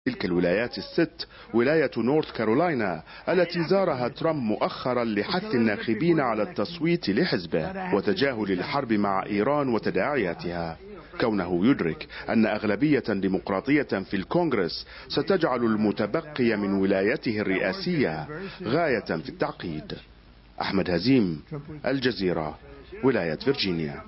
تلك الولايات الست ولاية نورث كارولاينا التي زارها ترامب مؤخرا لحث الناخبين على التصويت لحزبه وتجاهل الحرب مع إيران وتداعياتها، كونه يدرك أن أغلبية ديمقراطية في الكونغرس ستجعل المتبقي من ولايته الرئاسية غاية في التعقيد. أحمد هزيم، الجزيرة، ولاية فرجينيا.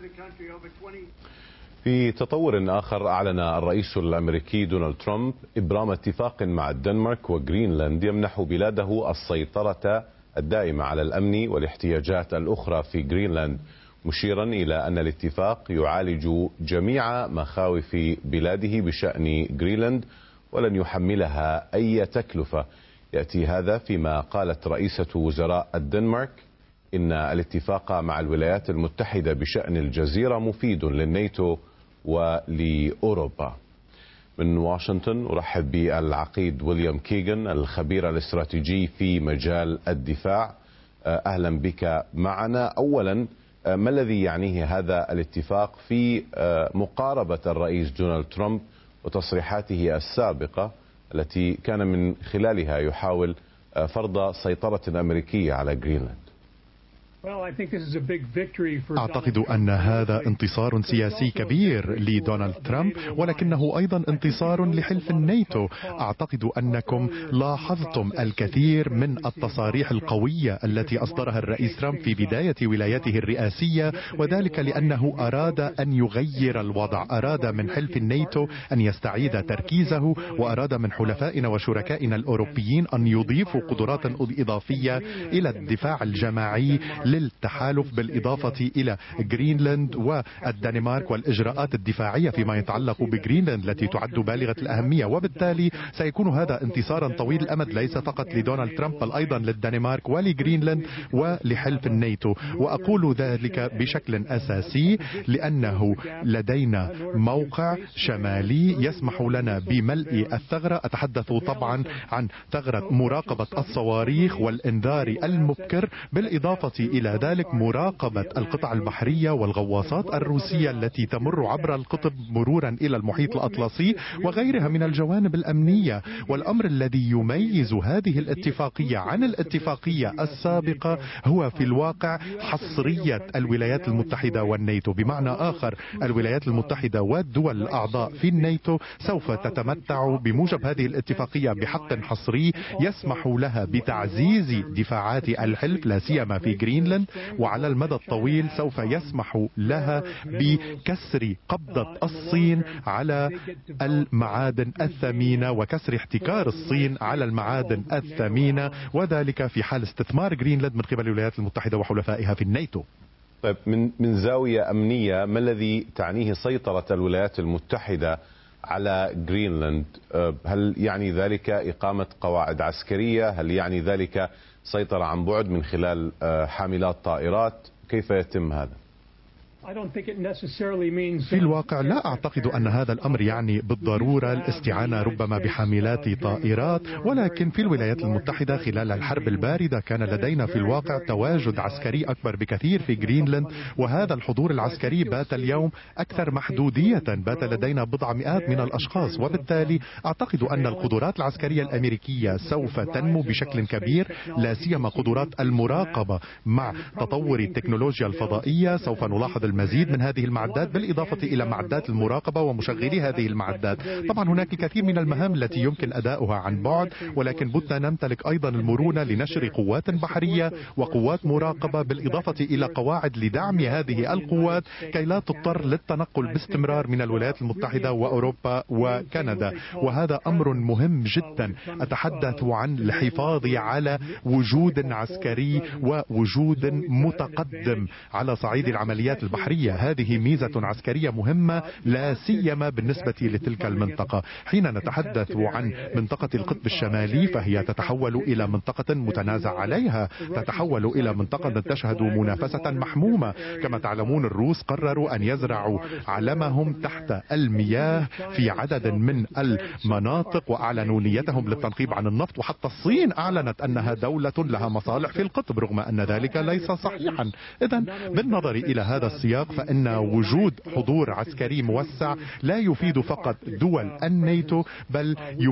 في تطور آخر، أعلن الرئيس الأمريكي دونالد ترامب إبرام اتفاق مع الدنمارك وغرينلاند يمنح بلاده السيطرة الدائمة على الأمن والاحتياجات الأخرى في غرينلاند، مشيرا إلى أن الاتفاق يعالج جميع مخاوف بلاده بشأن غرينلاند ولن يحملها أي تكلفة. يأتي هذا فيما قالت رئيسة وزراء الدنمارك إن الاتفاق مع الولايات المتحدة بشأن الجزيرة مفيد للناتو ولأوروبا. من واشنطن أرحب بالعقيد ويليام كيغان الخبير الاستراتيجي في مجال الدفاع. أهلا بك معنا. أولا، ما الذي يعنيه هذا الاتفاق في مقاربة الرئيس دونالد ترامب وتصريحاته السابقة التي كان من خلالها يحاول فرض سيطرة أمريكية على غرينلاند؟ أعتقد أن هذا انتصار سياسي كبير لدونالد ترامب، ولكنه أيضا انتصار لحلف الناتو. أعتقد أنكم لاحظتم الكثير من التصاريح القوية التي أصدرها الرئيس ترامب في بداية ولايته الرئاسية، وذلك لأنه أراد أن يغير الوضع، أراد من حلف الناتو أن يستعيد تركيزه، وأراد من حلفائنا وشركائنا الأوروبيين أن يضيفوا قدرات إضافية إلى الدفاع الجماعي للتحالف، بالإضافة إلى غرينلاند والدنمارك والإجراءات الدفاعية فيما يتعلق بغرينلاند التي تعد بالغة الأهمية. وبالتالي سيكون هذا انتصارا طويل الأمد ليس فقط لدونالد ترامب بل أيضا للدنمارك ولغرينلاند ولحلف الناتو. وأقول ذلك بشكل أساسي لأنه لدينا موقع شمالي يسمح لنا بملء الثغرة. أتحدث طبعا عن ثغرة مراقبة الصواريخ والإنذار المبكر، بالإضافة إلى ذلك مراقبة القطع البحرية والغواصات الروسية التي تمر عبر القطب مرورا إلى المحيط الأطلسي وغيرها من الجوانب الأمنية. والأمر الذي يميز هذه الاتفاقية عن الاتفاقية السابقة هو في الواقع حصرية الولايات المتحدة والناتو. بمعنى آخر، الولايات المتحدة والدول الأعضاء في الناتو سوف تتمتع بموجب هذه الاتفاقية بحق حصري يسمح لها بتعزيز دفاعات الحلف لا سيما في غرينلاند، وعلى المدى الطويل سوف يسمح لها بكسر قبضة الصين على المعادن الثمينة وكسر احتكار الصين على المعادن الثمينة، وذلك في حال استثمار غرينلاند من قبل الولايات المتحدة وحلفائها في الناتو. طيب، من زاوية أمنية، ما الذي تعنيه سيطرة الولايات المتحدة على غرينلاند؟ هل يعني ذلك إقامة قواعد عسكرية؟ هل يعني ذلك سيطرة عن بعد من خلال حاملات طائرات؟ كيف يتم هذا؟ في الواقع لا أعتقد أن هذا الأمر يعني بالضرورة الاستعانة ربما بحاملات طائرات، ولكن في الولايات المتحدة خلال الحرب الباردة كان لدينا في الواقع تواجد عسكري أكبر بكثير في غرينلاند، وهذا الحضور العسكري بات اليوم أكثر محدودية، بات لدينا بضع مئات من الأشخاص. وبالتالي أعتقد أن القدرات العسكرية الأمريكية سوف تنمو بشكل كبير، لا سيما قدرات المراقبة. مع تطور التكنولوجيا الفضائية سوف نلاحظ المزيد من هذه المعدات، بالإضافة إلى معدات المراقبة ومشغلي هذه المعدات. طبعا هناك الكثير من المهام التي يمكن أداؤها عن بعد، ولكن بدنا نمتلك أيضا المرونة لنشر قوات بحرية وقوات مراقبة، بالإضافة إلى قواعد لدعم هذه القوات كي لا تضطر للتنقل باستمرار من الولايات المتحدة وأوروبا وكندا. وهذا أمر مهم جدا. أتحدث عن الحفاظ على وجود عسكري ووجود متقدم على صعيد العمليات البحرية. هذه ميزة عسكرية مهمة لا سيما بالنسبة لتلك المنطقة. حين نتحدث عن منطقة القطب الشمالي فهي تتحول إلى منطقة متنازع عليها، تتحول إلى منطقة تشهد منافسة محمومة. كما تعلمون، الروس قرروا أن يزرعوا علمهم تحت المياه في عدد من المناطق وأعلنوا نيتهم للتنقيب عن النفط، وحتى الصين أعلنت أنها دولة لها مصالح في القطب رغم أن ذلك ليس صحيحا. إذن بالنظر إلى هذا السياق فإن وجود حضور عسكري موسع لا يفيد فقط دول الناتو بل